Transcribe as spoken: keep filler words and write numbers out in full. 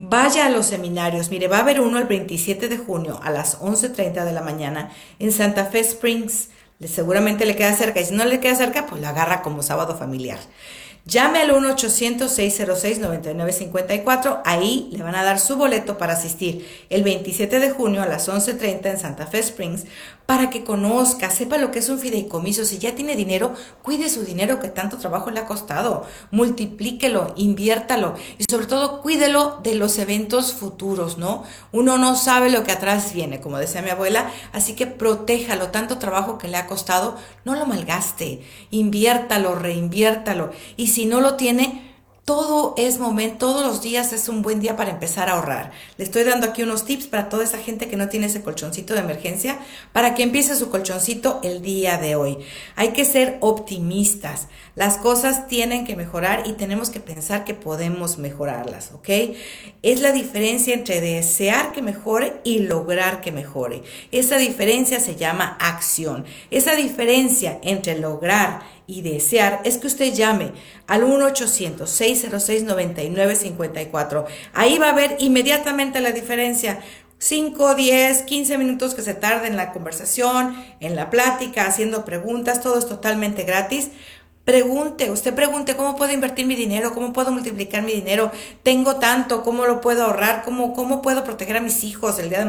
Vaya a los seminarios. Mire, va a haber uno el veintisiete de junio a las once treinta de la mañana en Santa Fe Springs. Seguramente le queda cerca. Y si no le queda cerca, pues la agarra como sábado familiar. Llame al uno ochocientos, seis cero seis, nueve nueve cinco cuatro. Ahí le van a dar su boleto para asistir el veintisiete de junio a las once treinta en Santa Fe Springs para que conozca, sepa lo que es un fideicomiso. Si ya tiene dinero, cuide su dinero que tanto trabajo le ha costado. Multiplíquelo, inviértalo y sobre todo cuídelo de los eventos futuros, ¿no? Uno no sabe lo que atrás viene, como decía mi abuela, así que protéjalo. Tanto trabajo que le ha costado, no lo malgaste. Inviértalo, reinviértalo. Y si no lo tiene, todo es momento, todos los días es un buen día para empezar a ahorrar. Le estoy dando aquí unos tips para toda esa gente que no tiene ese colchoncito de emergencia, para que empiece su colchoncito el día de hoy. Hay que ser optimistas. Las cosas tienen que mejorar y tenemos que pensar que podemos mejorarlas, ¿ok? Es la diferencia entre desear que mejore y lograr que mejore. Esa diferencia se llama acción. Esa diferencia entre lograr y desear es que usted llame al uno ochocientos, seis cero seis, nueve nueve cinco cuatro. Ahí va a ver inmediatamente la diferencia. cinco, diez, quince minutos que se tarde en la conversación, en la plática, haciendo preguntas, todo es totalmente gratis. Pregunte, usted pregunte cómo puedo invertir mi dinero, cómo puedo multiplicar mi dinero, tengo tanto, cómo lo puedo ahorrar, cómo, cómo puedo proteger a mis hijos el día de